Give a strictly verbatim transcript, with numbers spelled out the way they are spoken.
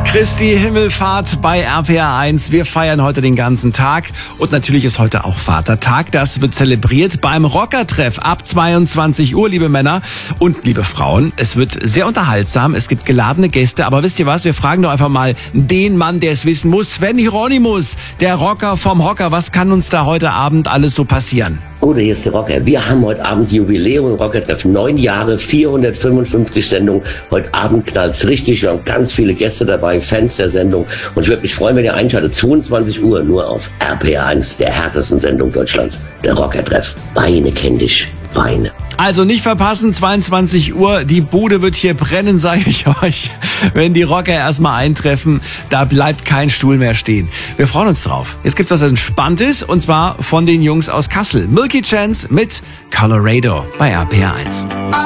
Christi Himmelfahrt bei R P R eins. Wir feiern heute den ganzen Tag und natürlich ist heute auch Vatertag. Das wird zelebriert beim Rockertreff ab zweiundzwanzig Uhr, liebe Männer und liebe Frauen. Es wird sehr unterhaltsam, es gibt geladene Gäste, aber wisst ihr was, wir fragen doch einfach mal den Mann, der es wissen muss, Sven Hieronymus, der Rocker vom Hocker. Was kann uns da heute Abend alles so passieren? Oder hier ist der Rocker. Wir haben heute Abend Jubiläum Rockertreff. Neun Jahre, vierhundertfünfundfünfzig Sendungen. Heute Abend knallt's richtig. Wir haben ganz viele Gäste dabei, Fans der Sendung. Und ich würde mich freuen, wenn ihr einschaltet. zweiundzwanzig Uhr nur auf R P R eins, der härtesten Sendung Deutschlands. Der Rockertreff. Weine kenn dich. Weine. Also nicht verpassen, zweiundzwanzig Uhr, die Bude wird hier brennen, sage ich euch. Wenn die Rocker erstmal eintreffen, da bleibt kein Stuhl mehr stehen. Wir freuen uns drauf. Jetzt gibt's was Entspanntes und zwar von den Jungs aus Kassel. Milky Chance mit Colorado bei R P R eins.